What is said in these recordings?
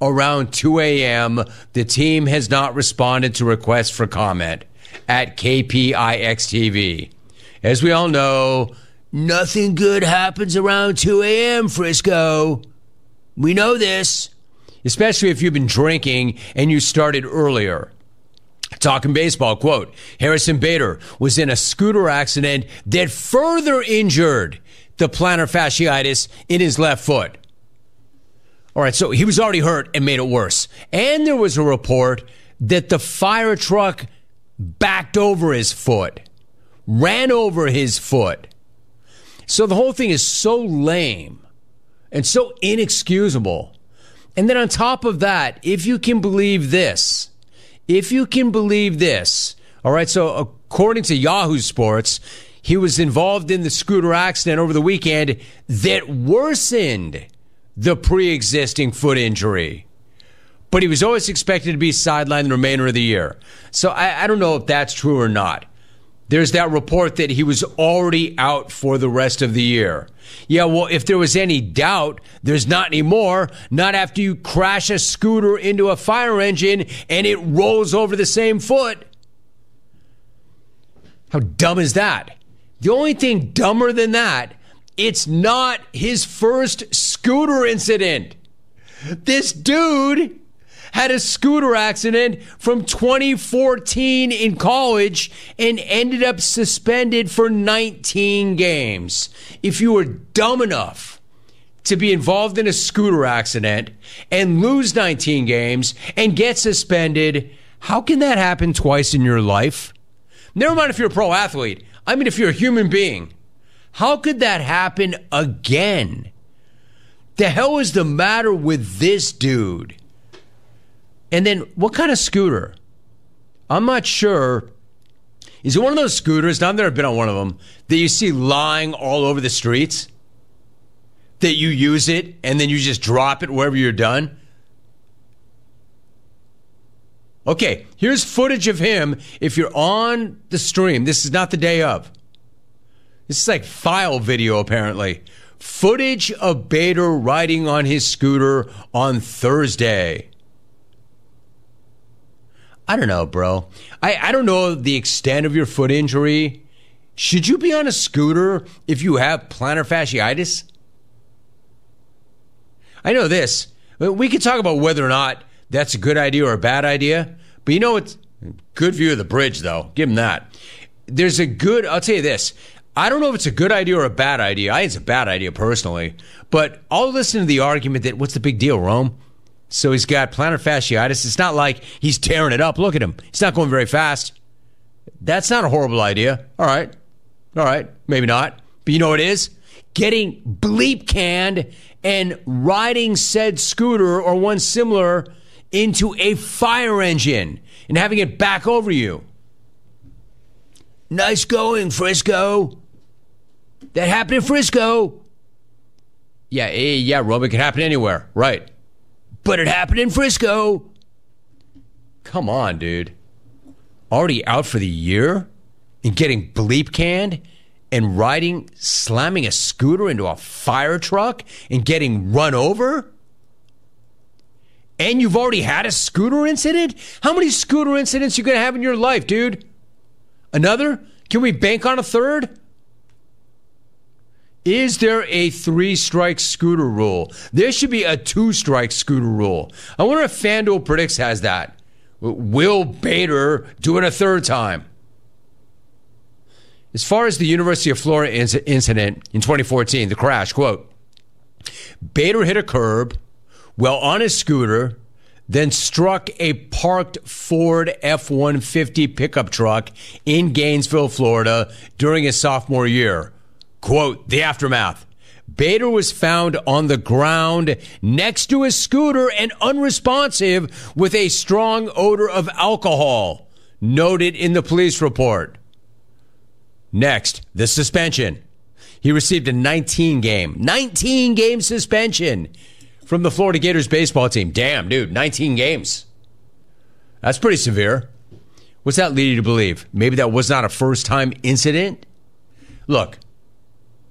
around 2 a.m. The team has not responded to requests for comment at KPIX-TV. As we all know, nothing good happens around 2 a.m., Frisco. We know this, especially if you've been drinking and you started earlier. Talking baseball, quote, Harrison Bader was in a scooter accident that further injured the plantar fasciitis in his left foot. All right, so he was already hurt and made it worse. And there was a report that the fire truck backed over his foot, ran over his foot. So the whole thing is so lame and so inexcusable. And then on top of that, if you can believe this, all right, so according to Yahoo Sports, he was involved in the scooter accident over the weekend that worsened the pre-existing foot injury. But he was always expected to be sidelined the remainder of the year. So I don't know if that's true or not. There's that report that he was already out for the rest of the year. Yeah, well, if there was any doubt, there's not anymore. Not after you crash a scooter into a fire engine and it rolls over the same foot. How dumb is that? The only thing dumber than that, it's not his first scooter incident. This dude had a scooter accident from 2014 in college and ended up suspended for 19 games. If you were dumb enough to be involved in a scooter accident and lose 19 games and get suspended, how can that happen twice in your life? Never mind if you're a pro athlete. I mean, if you're a human being, how could that happen again? The hell is the matter with this dude? And then what kind of scooter? I'm not sure. Is it one of those scooters, now I've never been on one of them, that you see lying all over the streets? That you use it and then you just drop it wherever you're done? Okay, here's footage of him. If you're on the stream, this is not the day of. This is like file video, apparently. Footage of Bader riding on his scooter on Thursday. I don't know, bro. I don't know the extent of your foot injury. Should you be on a scooter if you have plantar fasciitis? I know this. We could talk about whether or not that's a good idea or a bad idea. But you know what? Good view of the bridge, though. Give him that. I'll tell you this. I don't know if it's a good idea or a bad idea. I think it's a bad idea personally. But I'll listen to the argument that, what's the big deal, Rome? So he's got plantar fasciitis. It's not like he's tearing it up. Look at him. He's not going very fast. That's not a horrible idea. All right. Maybe not. But you know what it is? Getting bleep canned and riding said scooter or one similar into a fire engine and having it back over you. Nice going, Frisco. That happened in Frisco. Yeah, Rob, it can happen anywhere. Right. But it happened in Frisco. Come on, dude. Already out for the year and getting bleep canned and slamming a scooter into a fire truck and getting run over? And you've already had a scooter incident? How many scooter incidents are you going to have in your life, dude? Another? Can we bank on a third? Is there a 3-strike scooter rule? There should be a 2-strike scooter rule. I wonder if FanDuel Predicts has that. Will Bader do it a third time? As far as the University of Florida incident in 2014, the crash, quote, Bader hit a curb while on his scooter, then struck a parked Ford F-150 pickup truck in Gainesville, Florida during his sophomore year. Quote, the aftermath. Bader was found on the ground next to his scooter and unresponsive with a strong odor of alcohol, noted in the police report. Next, the suspension. He received a 19-game suspension from the Florida Gators baseball team. Damn, dude, 19 games. That's pretty severe. What's that lead you to believe? Maybe that was not a first-time incident? Look,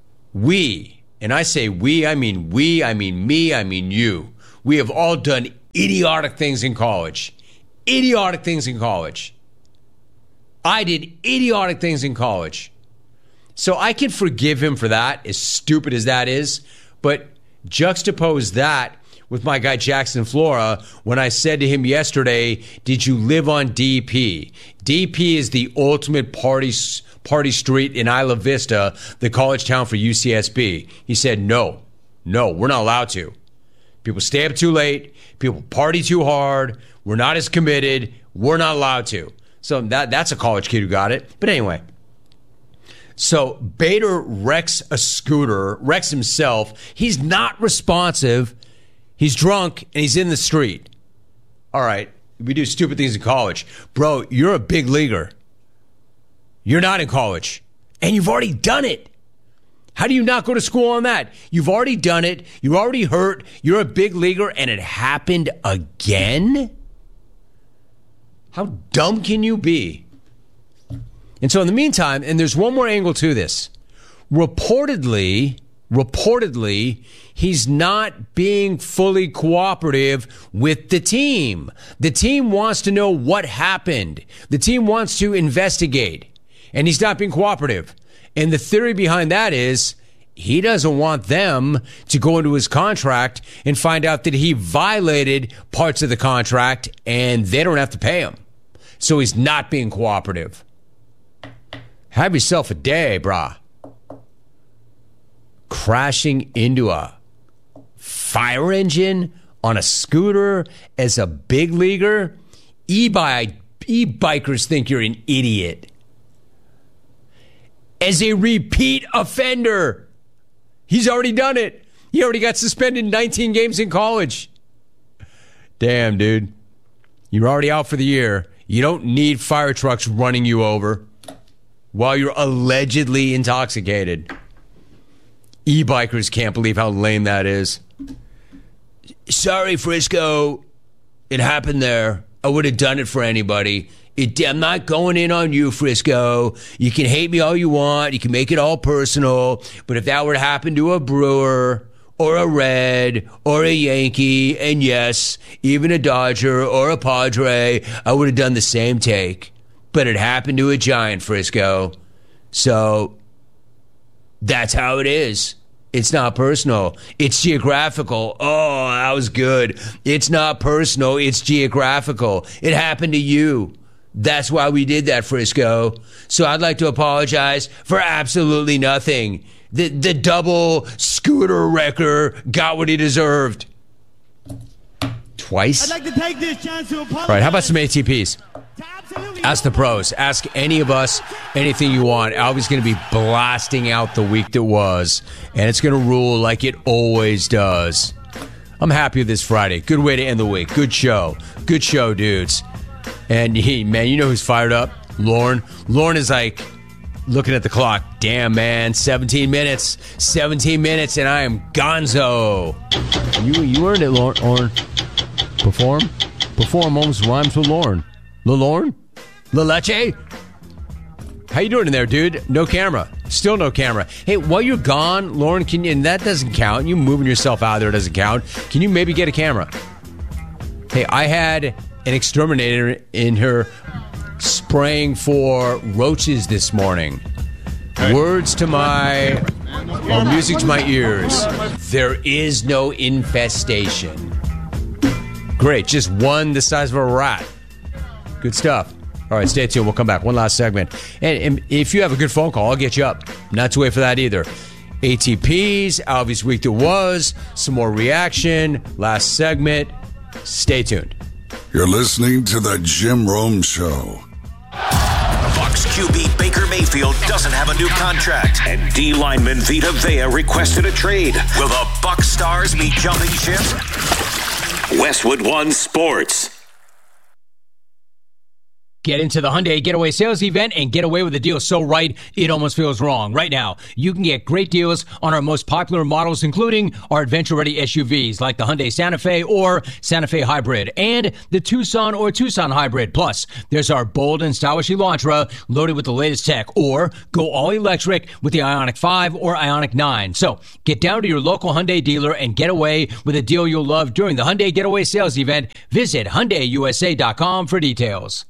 we, and I say we, I mean me, I mean you, we have all done idiotic things in college. Idiotic things in college. I did idiotic things in college. So I can forgive him for that, as stupid as that is. But juxtapose that with my guy Jackson Flora when I said to him yesterday, did you live on DP? DP is the ultimate party street in Isla Vista, the college town for UCSB. He said, no, we're not allowed to. People stay up too late. People party too hard. We're not as committed. We're not allowed to. So that's a college kid who got it. But anyway, so Bader wrecks a scooter, wrecks himself. He's not responsive. He's drunk, and he's in the street. All right, we do stupid things in college. Bro, you're a big leaguer. You're not in college, and you've already done it. How do you not go to school on that? You've already done it. You're already hurt. You're a big leaguer, and it happened again? How dumb can you be? And so in the meantime, and there's one more angle to this. Reportedly, he's not being fully cooperative with the team. The team wants to know what happened. The team wants to investigate, and he's not being cooperative. And the theory behind that is he doesn't want them to go into his contract and find out that he violated parts of the contract and they don't have to pay him. So he's not being cooperative. Have yourself a day, brah. Crashing into a fire engine on a scooter as a big leaguer? E-bikers think you're an idiot. As a repeat offender, he's already done it. He already got suspended 19 games in college. Damn, dude. You're already out for the year. You don't need fire trucks running you over while you're allegedly intoxicated. E-bikers can't believe how lame that is. Sorry, Frisco. It happened there. I would have done it for anybody. I'm not going in on you, Frisco. You can hate me all you want. You can make it all personal. But if that were to happen to a Brewer or a Red or a Yankee, and yes, even a Dodger or a Padre, I would have done the same take. But it happened to a Giant, Frisco. So that's how it is. It's not personal. It's geographical. Oh, that was good. It's not personal. It's geographical. It happened to you. That's why we did that, Frisco. So I'd like to apologize for absolutely nothing. The double scooter wrecker got what he deserved. Twice? I'd like to take this chance to apologize. All right, how about some ATPs? Ask the pros. Ask any of us anything you want. Alvy's going to be blasting out the week that was, and it's going to rule like it always does. I'm happy with this Friday. Good way to end the week. Good show. Good show, dudes. And man, you know who's fired up? Lauren. Lauren is like looking at the clock. Damn, man, 17 minutes. 17 minutes, and I am gonzo. You earned it, Lauren. Perform almost rhymes with Lauren. Lauren? La Leche? How you doing in there, dude? No camera. Still no camera. Hey, while you're gone, Lauren, and that doesn't count. You moving yourself out there doesn't count. Can you maybe get a camera? Hey, I had an exterminator in her spraying for roaches this morning. Words to my, or music to my ears. There is no infestation. Great, just one the size of a rat. Good stuff. All right, stay tuned. We'll come back. One last segment. And if you have a good phone call, I'll get you up. Not to wait for that either. ATPs, Alvy's week that was, some more reaction, last segment. Stay tuned. You're listening to The Jim Rome Show. Bucs QB Baker Mayfield doesn't have a new contract, and D lineman Vita Vea requested a trade. Will the Bucs stars be jumping ship? Westwood One Sports. Get into the Hyundai Getaway Sales Event and get away with a deal so right, it almost feels wrong. Right now, you can get great deals on our most popular models, including our adventure-ready SUVs like the Hyundai Santa Fe or Santa Fe Hybrid and the Tucson or Tucson Hybrid. Plus, there's our bold and stylish Elantra loaded with the latest tech, or go all-electric with the Ioniq 5 or Ioniq 9. So, get down to your local Hyundai dealer and get away with a deal you'll love during the Hyundai Getaway Sales Event. Visit HyundaiUSA.com for details.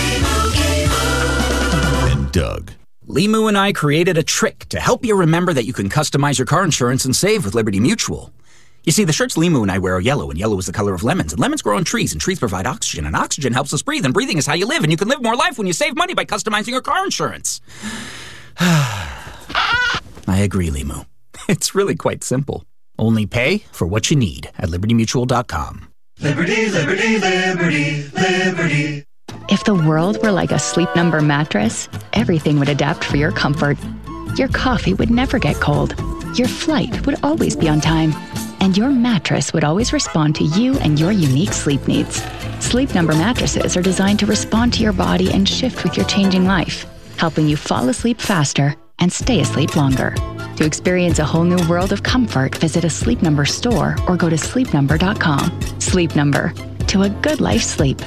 And Doug. Limu and I created a trick to help you remember that you can customize your car insurance and save with Liberty Mutual. You see, the shirts Limu and I wear are yellow, and yellow is the color of lemons, and lemons grow on trees, and trees provide oxygen, and oxygen helps us breathe, and breathing is how you live, and you can live more life when you save money by customizing your car insurance. I agree, Limu. It's really quite simple. Only pay for what you need at libertymutual.com. Liberty, liberty, liberty, liberty. If the world were like a Sleep Number mattress, everything would adapt for your comfort. Your coffee would never get cold. Your flight would always be on time. And your mattress would always respond to you and your unique sleep needs. Sleep Number mattresses are designed to respond to your body and shift with your changing life, helping you fall asleep faster and stay asleep longer. To experience a whole new world of comfort, visit a Sleep Number store or go to sleepnumber.com. Sleep Number. To a good life sleep.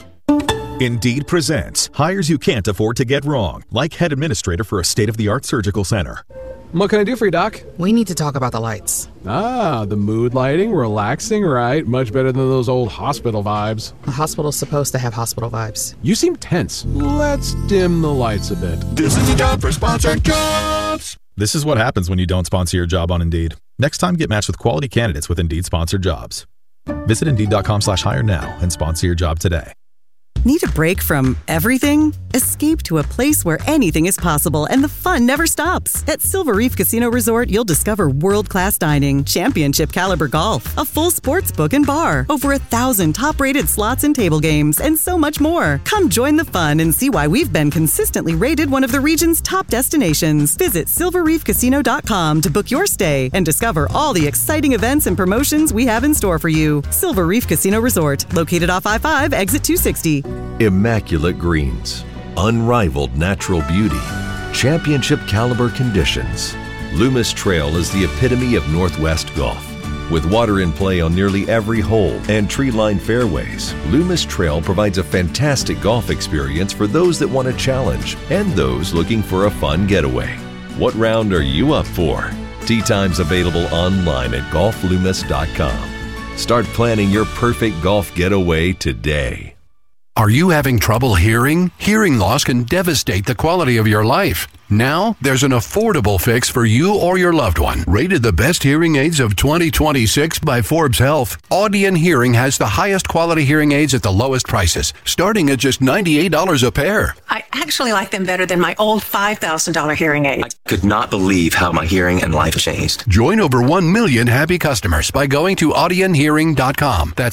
Indeed presents hires you can't afford to get wrong, like head administrator for a state-of-the-art surgical center. What can I do for you, Doc? We need to talk about the lights. Ah, the mood lighting, relaxing, right? Much better than those old hospital vibes. A hospital's supposed to have hospital vibes. You seem tense. Let's dim the lights a bit. This is the job for sponsored jobs. This is what happens when you don't sponsor your job on Indeed. Next time, get matched with quality candidates with Indeed-sponsored jobs. Visit Indeed.com/hire now and sponsor your job today. Need a break from everything? Escape to a place where anything is possible and the fun never stops. At Silver Reef Casino Resort, you'll discover world-class dining, championship caliber golf, a full sports book and bar, over 1,000 top-rated slots and table games, and so much more. Come join the fun and see why we've been consistently rated one of the region's top destinations. Visit silverreefcasino.com to book your stay and discover all the exciting events and promotions we have in store for you. Silver Reef Casino Resort, located off I-5, exit 260. Immaculate greens, unrivaled natural beauty, championship caliber conditions. Loomis Trail is the epitome of Northwest golf. With water in play on nearly every hole and tree-lined fairways, Loomis Trail provides a fantastic golf experience for those that want a challenge and those looking for a fun getaway. What round are you up for? Tee times available online at golfloomis.com. Start planning your perfect golf getaway today. Are you having trouble hearing? Hearing loss can devastate the quality of your life. Now, there's an affordable fix for you or your loved one. Rated the best hearing aids of 2026 by Forbes Health, Audion Hearing has the highest quality hearing aids at the lowest prices, starting at just $98 a pair. I actually like them better than my old $5,000 hearing aid. I could not believe how my hearing and life changed. Join over 1 million happy customers by going to audionhearing.com. That's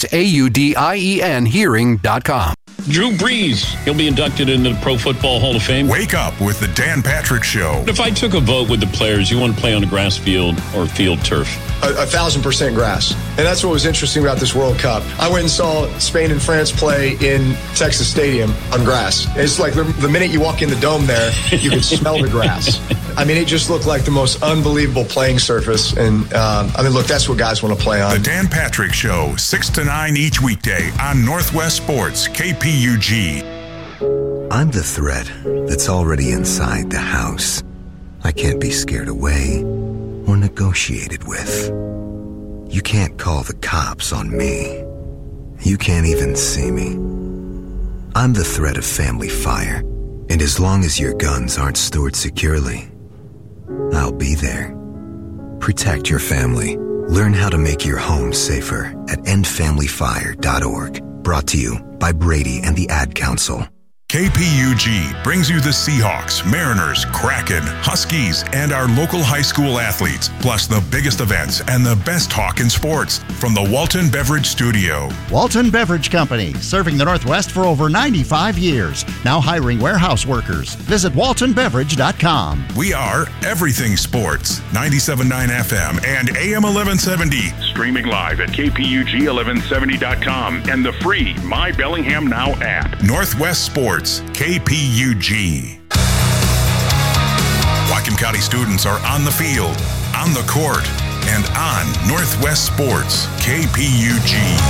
AUDIEN hearing.com. Drew Brees, he'll be inducted into the Pro Football Hall of Fame. Wake up with the Dan Patrick Show. If I took a vote with the players, you want to play on a grass field or field turf? 1,000% grass. And that's what was interesting about this World Cup. I went and saw Spain and France play in Texas Stadium on grass. It's like the minute you walk in the dome there, you can smell the grass. I mean, it just looked like the most unbelievable playing surface. And, look, that's what guys want to play on. The Dan Patrick Show, 6 to 9 each weekday on Northwest Sports, KPUG. I'm the threat that's already inside the house. I can't be scared away or negotiated with. You can't call the cops on me. You can't even see me. I'm the threat of family fire, and as long as your guns aren't stored securely, I'll be there. Protect your family. Learn how to make your home safer at endfamilyfire.org. Brought to you by Brady and the Ad Council. KPUG brings you the Seahawks, Mariners, Kraken, Huskies, and our local high school athletes, plus the biggest events and the best talk in sports from the Walton Beverage Studio. Walton Beverage Company, serving the Northwest for over 95 years. Now hiring warehouse workers. Visit waltonbeverage.com. We are everything sports. 97.9 FM and AM 1170. Streaming live at KPUG1170.com and the free My Bellingham Now app. Northwest Sports. Sports, KPUG. Whatcom County students are on the field, on the court, and on Northwest Sports, KPUG.